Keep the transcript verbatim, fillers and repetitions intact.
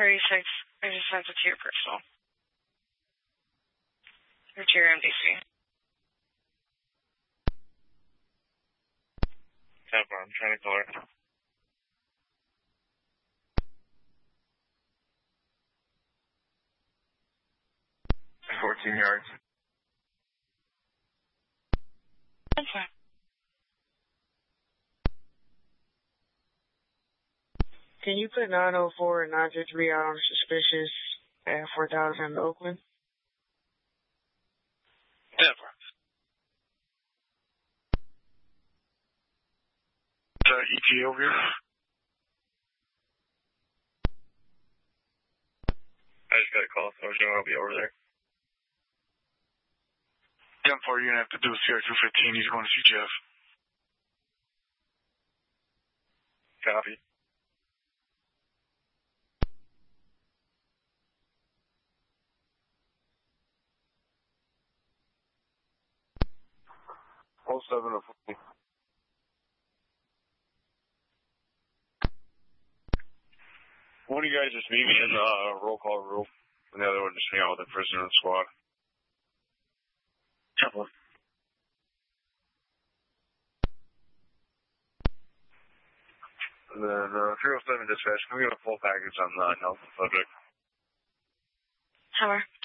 thirty-six, I just sent it to your personal. Or to your M D C. ten four, I'm trying to call her. fourteen yards. ten four. Can you put nine oh four and nine fifty-three out on suspicious at four thousand in Oakland? ten four. Is that E T over here? I just got a call, so I was going to be over there. ten four, you're going to have to do C R two fifteen. He's going to see Jeff. Copy. oh seven oh four. One of you guys just meet me in the uh, roll call room, and the other one just hang out with the prisoner in the squad. Couple. And then uh, three oh seven dispatch, can we get a full package on the health subject? Tower.